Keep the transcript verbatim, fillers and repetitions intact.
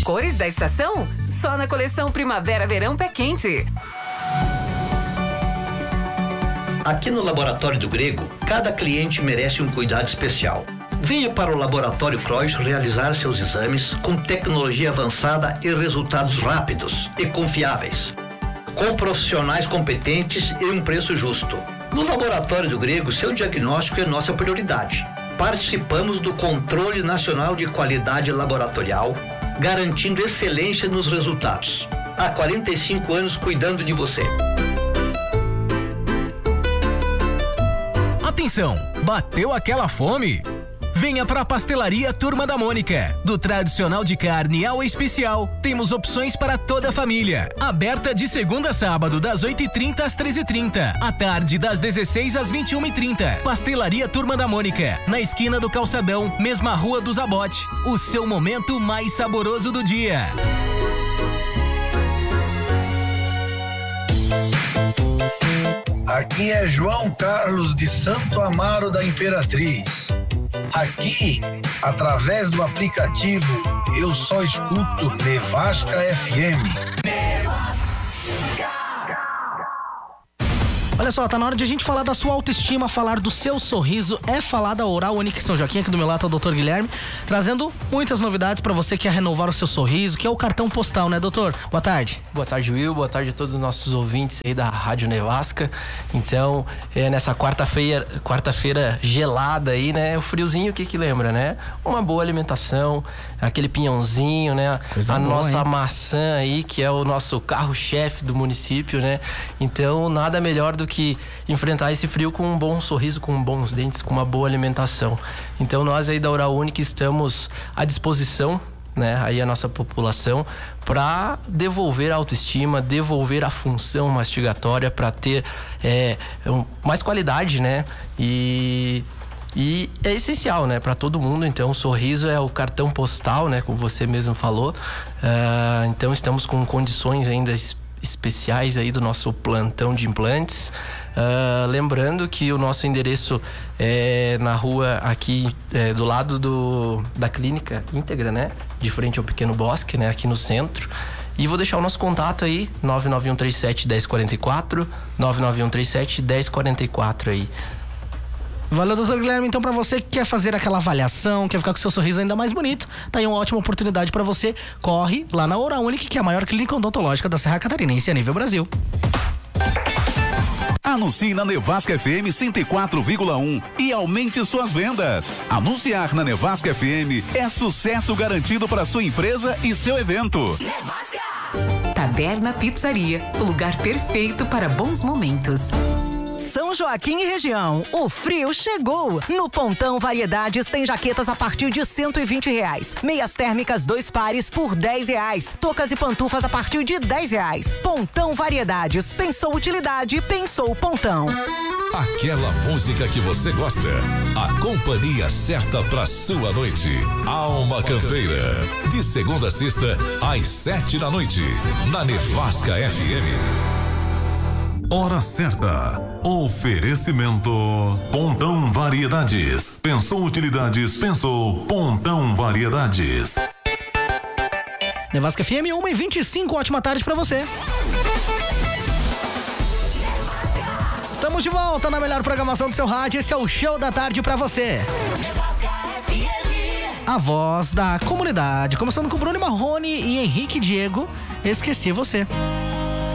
cores da estação? Só na coleção Primavera-Verão Pé Quente. Aqui no Laboratório do Grego, cada cliente merece um cuidado especial. Venha para o Laboratório Croix realizar seus exames com tecnologia avançada e resultados rápidos e confiáveis, com profissionais competentes e um preço justo. No Laboratório do Grego, seu diagnóstico é nossa prioridade. Participamos do Controle Nacional de Qualidade Laboratorial, garantindo excelência nos resultados. Há quarenta e cinco anos cuidando de você. Atenção, bateu aquela fome? Venha para a Pastelaria Turma da Mônica. Do tradicional de carne ao especial, temos opções para toda a família. Aberta de segunda a sábado, das oito e trinta às treze e trinta. À tarde, das dezesseis às vinte e uma e trinta. Pastelaria Turma da Mônica, na esquina do Calçadão, mesma Rua do Zabote. O seu momento mais saboroso do dia. Aqui é João Carlos de Santo Amaro da Imperatriz. Aqui, através do aplicativo, eu só escuto Nevasca F M. Olha só, tá na hora de a gente falar da sua autoestima, falar do seu sorriso, é falar da Oral Unique São Joaquim. Aqui do meu lado tá o doutor Guilherme, trazendo muitas novidades pra você que quer renovar o seu sorriso, que é o cartão postal, né, doutor? Boa tarde. Boa tarde, Will. Boa tarde a todos os nossos ouvintes aí da Rádio Nevasca. Então, é, nessa quarta-feira, quarta-feira gelada aí, né, o friozinho, o que que lembra, né? Uma boa alimentação, aquele pinhãozinho, né? Coisa a boa, nossa hein? maçã aí, que é o nosso carro-chefe do município, né? Então, nada melhor do que enfrentar esse frio com um bom sorriso, com bons dentes, com uma boa alimentação. Então nós aí da Oral Unique estamos à disposição, né, aí a nossa população, para devolver a autoestima, devolver a função mastigatória, para ter é, um, mais qualidade, né? E E é essencial, né, para todo mundo. Então, o sorriso é o cartão postal, né, como você mesmo falou. Uh, então, estamos com condições ainda especiais aí do nosso plantão de implantes. Uh, lembrando que o nosso endereço é na rua aqui, é, do lado do, da clínica íntegra, né? De frente ao Pequeno Bosque, né? Aqui no centro. E vou deixar o nosso contato aí, nove nove um três sete, um zero quatro quatro, nove nove um três sete, um zero quatro quatro aí. Valeu, doutor Guilherme. Então, para você que quer fazer aquela avaliação, quer ficar com o seu sorriso ainda mais bonito, tá aí uma ótima oportunidade para você. Corre lá na Oral Unique, que é a maior clínica odontológica da Serra Catarinense a nível Brasil. Anuncie na Nevasca F M cento e quatro vírgula um e aumente suas vendas. Anunciar na Nevasca F M é sucesso garantido para sua empresa e seu evento. Nevasca! Taberna Pizzaria, o lugar perfeito para bons momentos. São Joaquim e região, o frio chegou. No Pontão Variedades tem jaquetas a partir de cento e vinte reais. Meias térmicas dois pares por dez reais. Tocas e pantufas a partir de dez reais. Pontão Variedades, pensou utilidade, pensou Pontão. Aquela música que você gosta, a companhia certa pra sua noite. Alma Campeira, de segunda a sexta às sete da noite, na Nevasca F M. Hora certa. Oferecimento Pontão Variedades. Pensou utilidades, pensou Pontão Variedades. Nevasca F M uma e vinte e cinco, ótima tarde pra você. Estamos de volta na melhor programação do seu rádio. Esse é o Show da Tarde pra você. A voz da comunidade. Começando com Bruno Marrone e Henrique Diego. Esqueci você.